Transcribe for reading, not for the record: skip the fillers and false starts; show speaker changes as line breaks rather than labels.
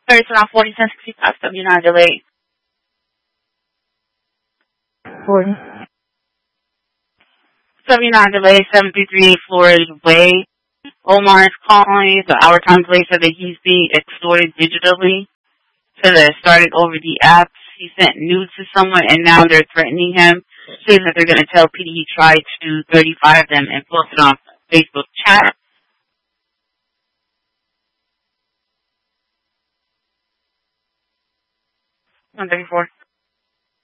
It's around 40-1065 W9 delay.
40.
79 delay, 7338 Flores Way. Omar is calling. The hour time delay said that he's being extorted digitally. So that it started over the app. He sent nudes to someone and now they're threatening him, saying that they're going to tell PD he tried to 35 them and post it on Facebook chat. 134.